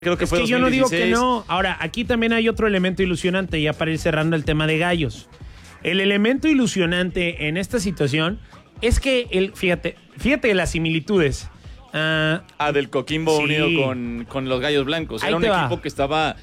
Creo que es fue que 2016. yo no digo que no. Ahora, aquí también hay otro elemento ilusionante, ya para ir cerrando el tema de Gallos. El elemento ilusionante en esta situación es que, fíjate las similitudes. Del Coquimbo sí. unido con los Gallos Blancos. Ahí Era un te va. equipo que estaba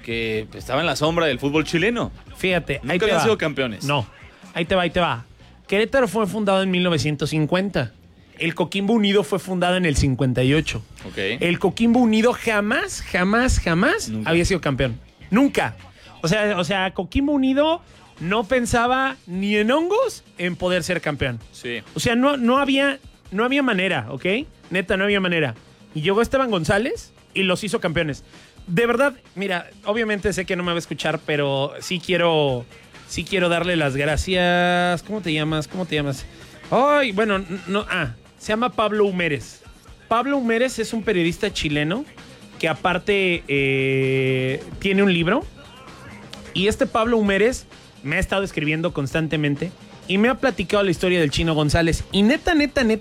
en la sombra del fútbol chileno. Fíjate, Nunca ahí te habían va. sido campeones. No, ahí te va. Querétaro fue fundado en 1950. El Coquimbo Unido fue fundado en el 58. Okay. El Coquimbo Unido jamás Nunca. había sido campeón. Nunca. O sea, Coquimbo Unido no pensaba ni en hongos en poder ser campeón. Sí. O sea, no había manera, ¿ok? Neta, no había manera. Y llegó Esteban González y los hizo campeones. De verdad, mira, obviamente sé que no me va a escuchar, pero sí quiero darle las gracias. ¿Cómo te llamas? Ay, bueno, se llama Pablo Humérez. Pablo Humérez es un periodista chileno que aparte tiene un libro. Y este Pablo Humérez me ha estado escribiendo constantemente y me ha platicado la historia del Chino González. Y neta,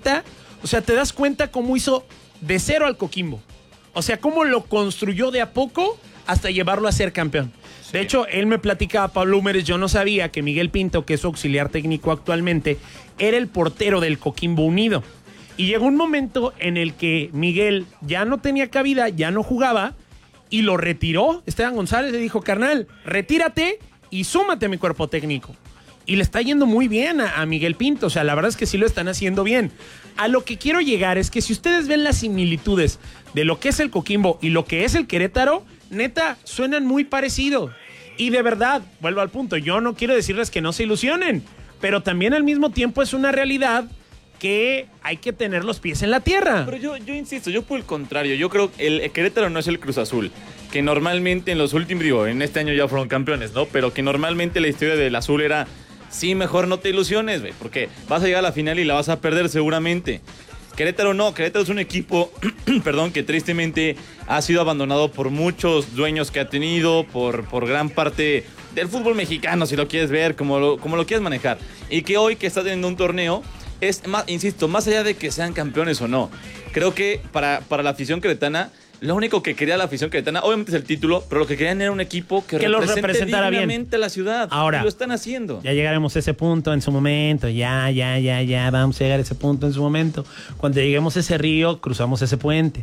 o sea, te das cuenta cómo hizo de cero al Coquimbo. O sea, cómo lo construyó de a poco hasta llevarlo a ser campeón. Sí. De hecho, él me platicaba, Pablo Humérez, yo no sabía que Miguel Pinto, que es su auxiliar técnico actualmente, era el portero del Coquimbo Unido. Y llegó un momento en el que Miguel ya no tenía cabida, ya no jugaba, y lo retiró. Esteban González le dijo, carnal, retírate y súmate a mi cuerpo técnico. Y le está yendo muy bien a Miguel Pinto. O sea, la verdad es que sí lo están haciendo bien. A lo que quiero llegar es que si ustedes ven las similitudes de lo que es el Coquimbo y lo que es el Querétaro, neta, suenan muy parecidos. Y de verdad, vuelvo al punto, yo no quiero decirles que no se ilusionen, pero también al mismo tiempo es una realidad que hay que tener los pies en la tierra. Pero yo insisto, yo por el contrario, yo creo que el Querétaro no es el Cruz Azul, que normalmente en los últimos, en este año ya fueron campeones, ¿no? Pero que normalmente la historia del azul era, sí, mejor no te ilusiones, güey, porque vas a llegar a la final y la vas a perder seguramente. Querétaro no, Querétaro es un equipo, que tristemente ha sido abandonado por muchos dueños que ha tenido, por gran parte del fútbol mexicano, si lo quieres ver, como lo quieres manejar. Y que hoy que está teniendo un torneo, es más, insisto, más allá de que sean campeones o no, creo que para la afición queretana, lo único que quería la afición queretana, obviamente es el título, pero lo que querían era un equipo que los representara dignamente a la ciudad. Ahora, y lo están haciendo. Ya llegaremos a ese punto en su momento, ya, vamos a llegar a ese punto en su momento. Cuando lleguemos a ese río, cruzamos ese puente.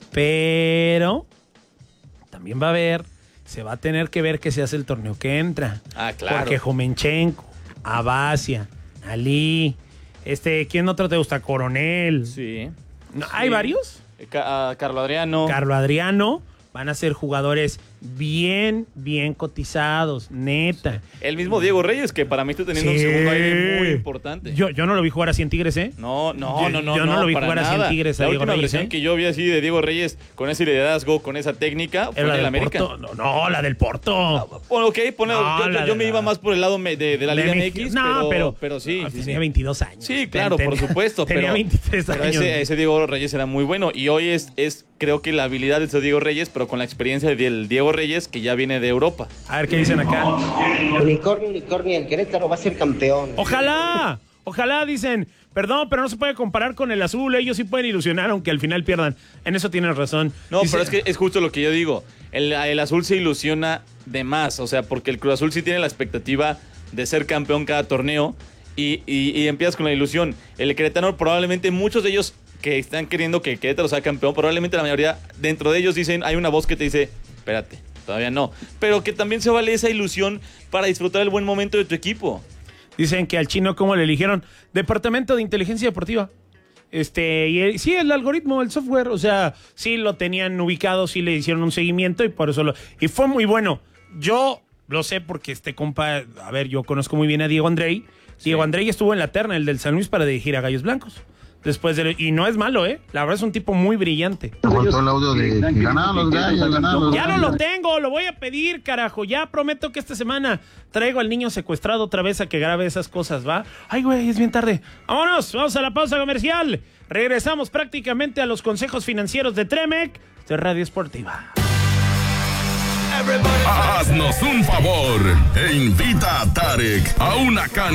Pero también se va a tener que ver qué se hace el torneo que entra. Claro. Porque Jomenchenko, Abacia, Ali, ¿quién otro te gusta? Coronel. Sí. ¿Hay varios? Carlo Adriano van a ser jugadores bien cotizados, neta. El mismo Diego Reyes, que para mí está teniendo un segundo aire muy importante. Yo no lo vi jugar así en Tigres, ¿eh? No. Yo no lo vi jugar así en Tigres a La Diego última Reyes, versión que yo vi así de Diego Reyes con ese liderazgo, con esa técnica, fue en el América. Porto. No, la del Porto. Yo me iba más por el lado de la Liga MX, pero sí. Tenía 22 años. Sí, claro, por supuesto. Tenía 23 años. Pero ese Diego Reyes era muy bueno. Y hoy es creo que la habilidad de ese Diego Reyes, pero con la experiencia del Diego Reyes, que ya viene de Europa. A ver qué dicen acá. Unicornio, el Querétaro va a ser campeón. Ojalá, dicen. Perdón, pero no se puede comparar con el azul. Ellos sí pueden ilusionar, aunque al final pierdan. En eso tienen razón. No, pero es que es justo lo que yo digo. El azul se ilusiona de más. O sea, porque el Cruz Azul sí tiene la expectativa de ser campeón cada torneo. Y empiezas con la ilusión. El Querétaro, probablemente muchos de ellos que están queriendo que Querétaro sea campeón, probablemente la mayoría dentro de ellos dicen, hay una voz que te dice, espérate, todavía no. Pero que también se vale esa ilusión para disfrutar el buen momento de tu equipo. Dicen que al Chino, ¿cómo le eligieron? Departamento de Inteligencia Deportiva. Sí, el algoritmo, el software, o sea, sí lo tenían ubicado, sí le hicieron un seguimiento y por eso y fue muy bueno. Yo lo sé porque compa, a ver, yo conozco muy bien a Diego Andrei. Sí. Diego Andrei estuvo en la terna, el del San Luis, para dirigir a Gallos Blancos. Y no es malo, la verdad es un tipo muy brillante. Faltó el audio de ganar los Gallos, Ya no lo tengo, lo voy a pedir, carajo. Ya prometo que esta semana traigo al niño secuestrado otra vez a que grabe esas cosas, ¿va? Ay, güey, es bien tarde. Vamos a la pausa comercial. Regresamos prácticamente a los consejos financieros de Tremec de Radio Esportiva. Haznos un favor e invita a Tarek a una cancha.